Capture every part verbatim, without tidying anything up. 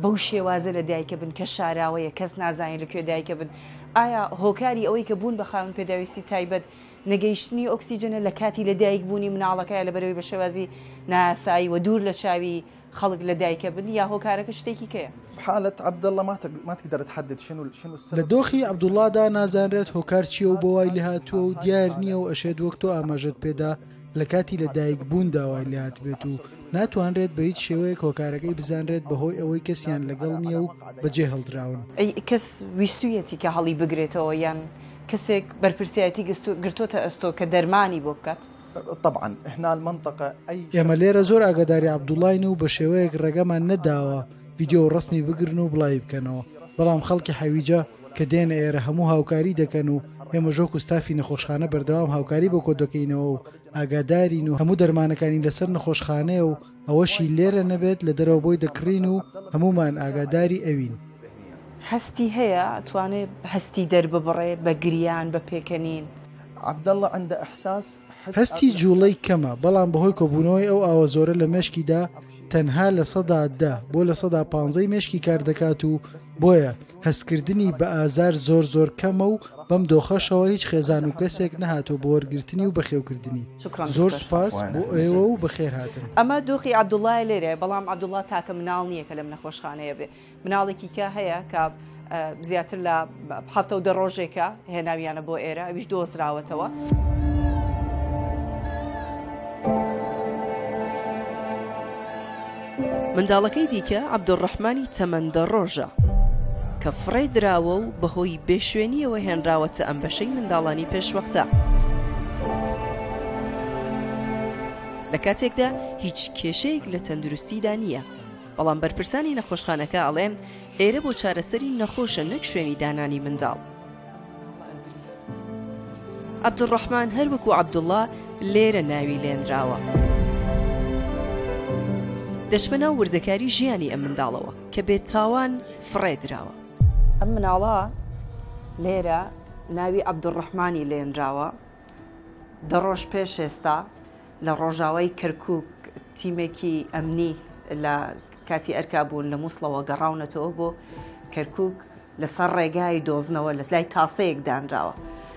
بەو شێوازە لە دایکە بن کە شاراوەیە کەس نازانێت لەکوێ دایکە بن. ئایا هۆکاری ئەوەی کە بوون بە خاوەن پێداویستی تایبەت نەگەیشتنی ئۆکسیجنە لە کاتی لە دایک بوونی مناڵەکەیە لە بەرەوەی بە شێوازی ناسایی و دوور لە چاوی خەڵک لە دایکە بن یا هۆکارەکە شتێکی کەیە؟ بحالة عبد الله ما ما تقدر تحدد شنو شنو السبب. لە دۆخی عەبدوڵڵادا نازانرێت هۆکار چییە و بۆ وای لێ هاتووە و دیار نییە و ئەشێت وەک تۆ ئاماژەت پێدا لە کاتی لە دایک بوون داوای لێ هاتبێت و ناتوانرێت بە هیچ شێوەیەک هۆکارەکەی بزانرێت بەهۆی ئەوەی کەسیان لەگەڵ نییە و بەجێ هەڵدراون. کەس ویستویەتی کە هەڵی بگرێتەوە یان کەسێک بەرپرسیایەتی گرتوتە ئەستۆ کە دەرمانی بۆ بکات؟ طبعا احنا المنطقة أي ئێمە لێرە زۆر ئاگاداری عەبدوڵڵاین و بە شێوەیەک ڕێگەمان نەداوە ڤیدیۆ ڕسمی بگرن و بڵاوی بکەنەوە، بەڵام خەڵکی حەویجە کە دێنە ئێرە هەموو هاوکاری دەکەن و ئێمە ژۆک و ستافی نەخۆشخانە بەردەوام هاوکاری بۆ کۆ دەکەینەوە و ئاگادارین و هەموو دەرمانەکانی لەسەر نەخۆشخانەیە و ئەوەشی لێرە نەبێت لە دەرەوە بۆی دەکڕین و هەمومان ئاگاداری ئەوین. هەستی هەیە ئەتوانێت هەستی دەرببڕێ بە گریان بە پێکەنین؟ عبد الله عنده إحساس هەستی جوڵەی کەمە، بەڵام بەهۆی کۆبوونەوەی ئەو ئاوە زۆرە لە مێشکیدا تەنها لە سەدا دە بۆ لە سەدا پانزەی مێشکی کار دەکات و بۆیە هەستکردنی بە ئازار زۆر زۆر کەمە و بەم دۆخەشەوە هیچ خێزان و کەسێک نەهاتۆ بۆ وەرگرتنی و بەخێوکردنی. زۆر سوپاس بۆ ئێوە و بەخێر هاتن. ئەمە دۆخی عەبدوڵڵای لێرە، بەڵام عەبدوڵڵا تاکە مناڵ نییە کە لەم نەخۆشخانەیە بێ. مناڵێکی کە هەیە کە زیاتر لە هەفتە و دە ڕۆژێکە هێناویانە بۆ ئێرە، ئەویش دۆزراوەتەوە. منداڵەکەی دیکە عەبدوڕەحمانی تەمەندە ڕۆژە کە فڕێ دراوە و بەهۆی بێشوێنیەوە هێنراوەتە ئەم بەشەی منداڵانی پێشوەختە. لە کاتێکدا هیچ کێشەیەک لە تەندروستیدا نییە، بەڵام بەرپرسانی نەخۆشخانەکە ئەڵێن ئێرە بۆ چارەسەری نەخۆشە نەک شوێنی دانانی منداڵ. عەبدوڕەحمان هەر وەکو عەبدوڵڵا لێرە ناوی لێنراوە. دەچمە وردەکاری ژیانی ئەم منداڵەوە کە بێت تاوان فڕێ دراوە. ئەم مناڵە لێرە ناوی عەبدوڕەحمانی لێنراوە. دە ڕۆژ پێش ئێستا لە ڕۆژاوای کەرکووک تیمێکی ئەمنی لە کاتی ئەرکابوون لە مووسڵەوە گەڕاونەتەوە بۆ کەرکووک لەسەر ڕێگای دۆزنەوە لە لای تاسەیەک دانراوە.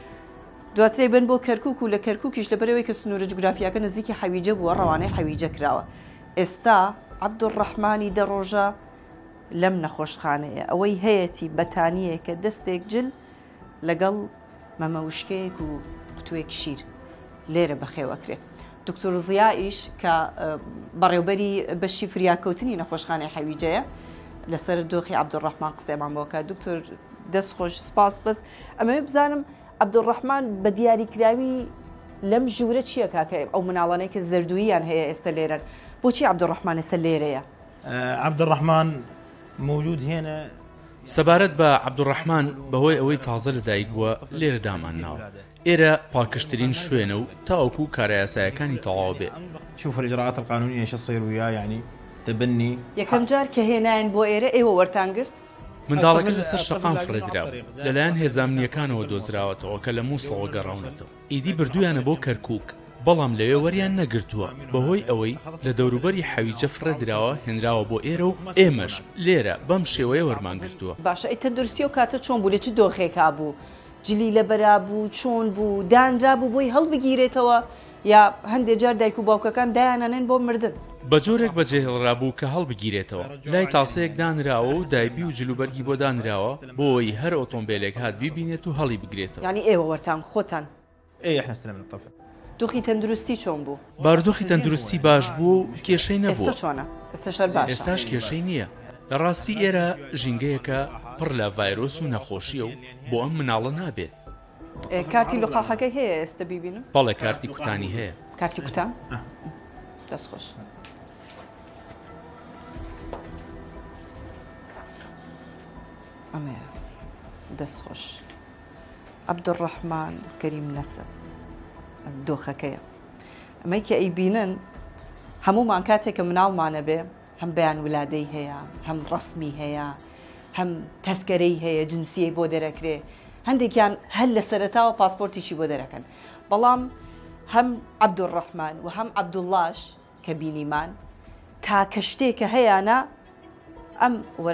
دواترێ بن بۆ کەرکووک و لە کەرکووکیش لەبەرەوەی کە سنوورە جوگرافیاکە نزیکی حەویجە بووە ڕەوانەی حەویجە کراوە. ئێستا عەبدوڕەحمانی دە ڕۆژە لەم نەخۆشخانەیە، ئەوەی هەیەی بەتانیە کە دەستێک جل لەگەڵ مەمەوشکەیەک و قوتوێک شیر لێرە بەخێوەکرێت. دکتۆر زیایش کە بەڕێوبەری بەشی فریاکەوتنی نەخۆشخانەی حەویجەیە لەسەر دۆخی عەبدوڕەحمان قسەمان بۆکە. دکتۆر دەست خۆش سپاس. بەس ئەمە بزانم عەبدوڕەحمان بە دیاریکراوی لەم ژوورە چییە کاکە ئەو مناڵانەی کە زەردووییان هەیە ئێستا لێرەن، بۆچی عەبدوڕەحمان ئێستا لێرەیە؟ عەبدوڕەحمان موجود هێنە. سەبارەت بە عەبدوڕەحمان بەهۆی ئەوەی تازە لە دایک بووە لێرە دامانناوە. ئێرە پاکشترین شوێنە و تاوەکو کارە یاساییەکانی تەواو بێ. شوف الإجراءات القانونية شو تصير وياه يعني تبني. یەکەم جار کە هێناین بۆ ئێرە ئێوە وەرتانگرت؟ منداڵەکە لەسەر شەقام فڕێدراوە، لەلایەن هێزانامنیەکانەوە دۆزراوەتەوە کە لە مووسڵەوە گەڕاونەتەوە. ئیدی بردویانە بۆ کەرکووک، بەڵام لەوێ وەریان نەگرتووە بەهۆی ئەوەی لە دەوروبەری حەویجە فڕێدراوە هێنراوە بۆ ئێرە و ئێمەش لێرە بەم شێوەیە وەرمانگرتووە. باشە ئەی تەندروستی و کاتە چۆن بوو؟ لێ چ دۆخێکا بوو؟ جلی لەبەرا بوو؟ چۆن بوو؟ دانرا بوو بۆی هەڵبگیرێتەوە یا هەندێک جار دایک و باوکەکان دایانەنێن بۆ مردن؟ بە جۆرێک بەجێهێڵرابوو کە هەڵبگیرێتەوە. لای تاسەیەک دانراوە و دایبی و جلوبەرگی بۆ دانراوە بۆی هەر ئۆتۆمبیلێک هات بیبینێت و هەڵی بگرێتەوە. یعنی ئێوە وەرتان خۆتان؟ ئێ احنا استلمنا الطفل. دۆخی تەندروستی چۆن بوو؟ بارودۆخی تەندروستی باش بوو و کێشەی نەبووە. ئێستا چۆنە؟ ئێستاشەر باشە. ئێستاش کێشەی نییە. لە ڕاستی ئێرە ژینگەیەکە پڕ لە ڤایرۆس و نەخۆشیە و بۆ ئەم مناڵە نابێت. کارتی لقاحەکەی هەیە ئێستا بیبینم؟ بەڵێ کارتی کوتانی هەیە. کارتی کوتان؟ دەست خۆش. ئەمەیە دەست خۆش. عەبدوڕەحمان کەریم نەسب دۆخەکەیە. ئەمەی کە ئەیبینن هەمومان کاتێک کە مناڵمانە بێ هەم بەیان ولادەی هەیە، هەم ڕەسمی هەیە، هەم تەسکەرەی هەیە، جنسیەی بۆ دەرەکرێ، هەندێکیان هەر لە سەرەتاوە پاسپۆرتیشی بۆ دەرەکەن. بەڵام هەم عەبدوڕەحمان و هەم عەبدوڵڵاش کە بینیمان تا کە شتێکە هەیەە ئەم